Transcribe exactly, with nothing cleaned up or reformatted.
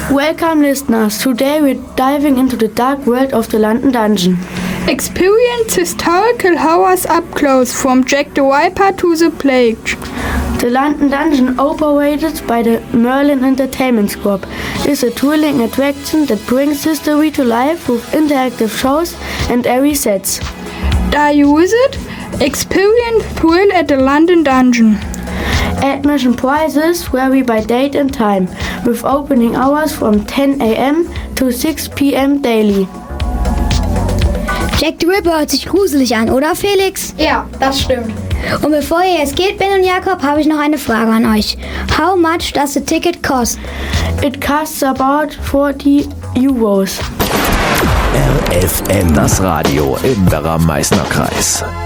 Welcome listeners, today we're diving into the dark world of the London Dungeon. Experience historical horrors up close, from Jack the Ripper to the Plague. The London Dungeon, operated by the Merlin Entertainment Corp, is a thrilling attraction that brings history to life with interactive shows and airy sets. Are you with it? Experience thrill at the London Dungeon. Admission prices vary by date and time, with opening hours from ten a.m. to six p.m. daily. Jack the Ripper hört sich gruselig an, oder Felix? Ja, das stimmt. Und bevor ihr jetzt geht, Ben und Jakob, habe ich noch eine Frage an euch. How much does the ticket cost? It costs about forty euros. R F M, das Radio im Werra-Meißner Kreis.